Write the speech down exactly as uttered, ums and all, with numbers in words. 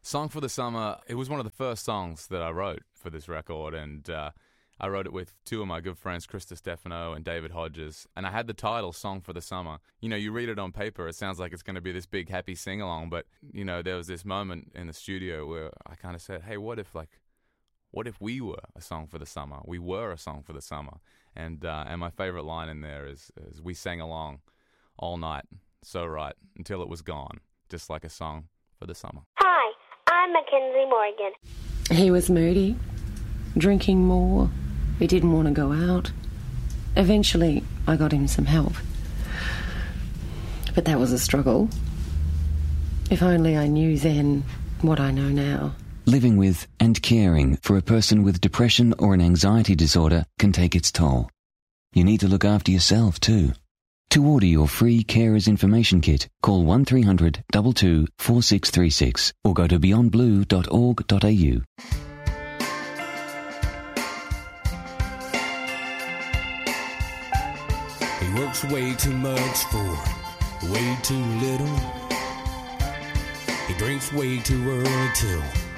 Song for the Summer, it was one of the first songs that I wrote for this record, and uh, I wrote it with two of my good friends, Krista Stefano and David Hodges, and I had the title Song for the Summer. You know, you read it on paper, it sounds like it's going to be this big happy sing-along, but, you know, there was this moment in the studio where I kind of said, hey, what if, like, what if we were a song for the summer? We were a song for the summer. And uh, and my favorite line in there is, is, we sang along all night, so right, until it was gone, just like a song for the summer. Hi, I'm Mackenzie Morgan. He was moody, drinking more. He didn't want to go out. Eventually, I got him some help. But that was a struggle. If only I knew then what I know now. Living with and caring for a person with depression or an anxiety disorder can take its toll. You need to look after yourself too. To order your free Carers Information Kit, call one three hundred two two four six three six or go to beyond blue dot org dot a u. He works way too much for way too little. He drinks way too early till